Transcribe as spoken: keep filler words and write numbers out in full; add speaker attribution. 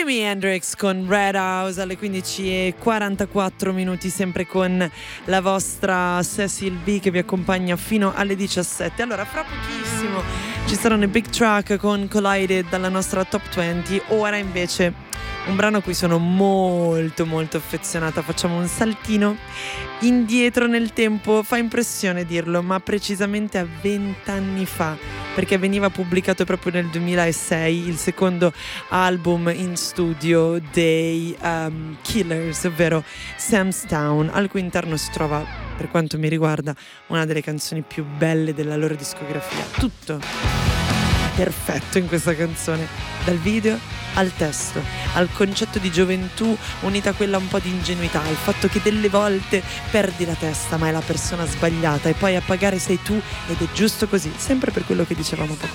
Speaker 1: Jimi Hendrix con Red House alle quindici e quarantaquattro minuti, sempre con la vostra Cecil B che vi accompagna fino alle diciassette. Allora, fra pochissimo ci saranno i Big Track con Collided dalla nostra Top venti. Ora invece un brano a cui sono molto molto affezionata. Facciamo un saltino indietro nel tempo, fa impressione dirlo, ma precisamente a vent'anni fa, perché veniva pubblicato proprio nel duemilasei il secondo album in studio dei um, Killers, ovvero Sam's Town, al cui interno si trova, per quanto mi riguarda, una delle canzoni più belle della loro discografia. Tutto perfetto in questa canzone, dal video al testo, al concetto di gioventù unita a quella un po' di ingenuità, il fatto che delle volte perdi la testa ma è la persona sbagliata e poi a pagare sei tu, ed è giusto così, sempre per quello che dicevamo poco